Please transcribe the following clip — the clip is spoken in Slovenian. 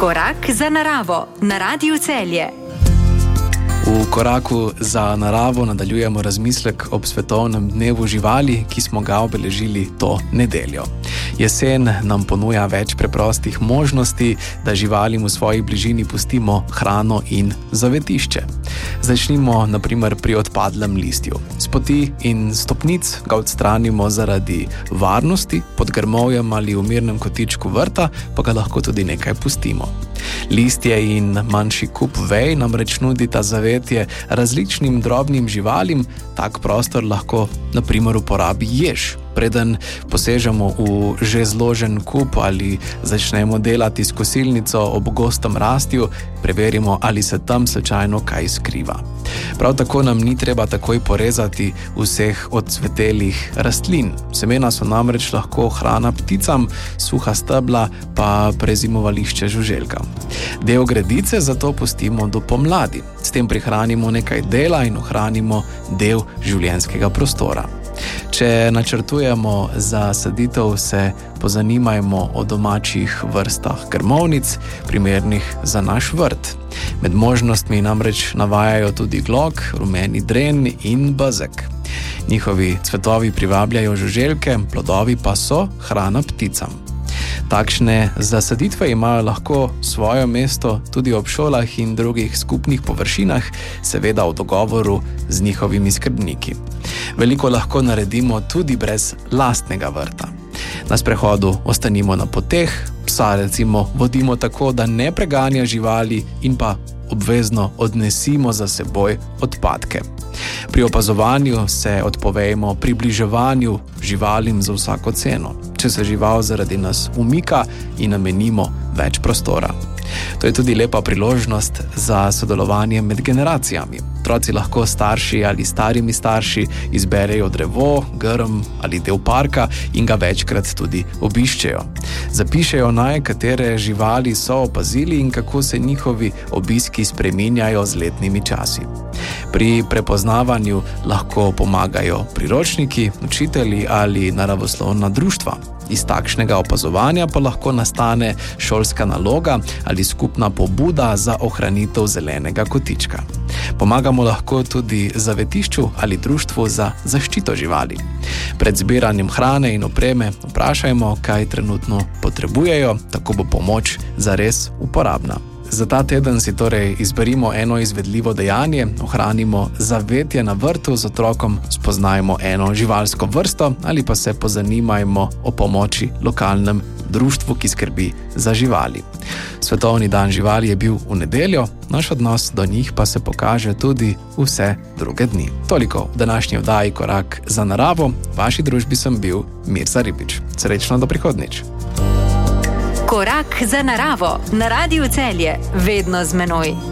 Korak za naravo na Radiu Celje. V koraku za naravo nadaljujemo razmislek ob svetovnem dnevu živali, ki smo ga obeležili to nedeljo. Jesen nam ponuja več preprostih možnosti, da živalim v svoji bližini pustimo hrano in zavetišče. Začnimo na primer pri odpadlem listju. S poti in stopnic ga odstranimo zaradi varnosti, pod grmovjem ali v mirnem kotičku vrta, pa ga lahko tudi nekaj pustimo. Listje in manjši kup vej namreč nudita zavetje različnim drobnim živalim, tak prostor lahko na primer uporabi jež. Preden posežemo v že zložen kup ali začnemo delati s kosilnico ob gostem rastju, preverimo, ali se tam slučajno kaj skriva. Prav tako nam ni treba takoj porezati vseh odcvetelih rastlin. Semena so namreč lahko hrana pticam, suha stebla pa prezimovališče žuželkam. Del gredice zato pustimo do pomladi. S tem prihranimo nekaj dela in ohranimo del življenjskega prostora. Če načrtujemo za saditev, se pozanimajmo o domačih vrstah grmovnic, primernih za naš vrt. Med možnostmi namreč navajajo tudi glog, rumeni dren in bezeg. Njihovi cvetovi privabljajo žuželke, plodovi pa so hrana pticam. Takšne zasaditve imajo lahko svoje mesto tudi ob šolah in drugih skupnih površinah, seveda v dogovoru z njihovimi skrbniki. Veliko lahko naredimo tudi brez lastnega vrta. Na sprehodu ostanimo na poteh, psa recimo vodimo tako, da ne preganja živali in pa obvezno odnesimo za seboj odpadke. Pri opazovanju se odpovejmo približevanju živalim za vsako ceno, če se žival zaradi nas umika in namenimo več prostora. To je tudi lepa priložnost za sodelovanje med generacijami. Otroci lahko starši ali starimi starši izberejo drevo, grm ali del parka in ga večkrat tudi obiščejo. Zapišejo naj, katere živali so opazili in kako se njihovi obiski spreminjajo z letnimi časi. Pri prepoznavanju lahko pomagajo priročniki, učitelji ali naravoslovna društva. Iz takšnega opazovanja pa lahko nastane šolska naloga ali skupna pobuda za ohranitev zelenega kotička. Pomagamo lahko tudi zavetišču ali društvu za zaščito živali. Pred zbiranjem hrane in opreme vprašajmo, kaj trenutno potrebujejo, tako bo pomoč zares uporabna. Za ta teden si torej izberimo eno izvedljivo dejanje, ohranimo zavetje na vrtu z otrokom, spoznajmo eno živalsko vrsto ali pa se pozanimajmo o pomoči lokalnem društvu, ki skrbi za živali. Svetovni dan živali je bil v nedeljo, naš odnos do njih pa se pokaže tudi vse druge dni. Toliko v današnji oddaji Korak za naravo. V vaši družbi sem bil Mirza Ribič. Srečno do prihodnjič. Korak za naravo na Radiu Celje, vedno z menoj.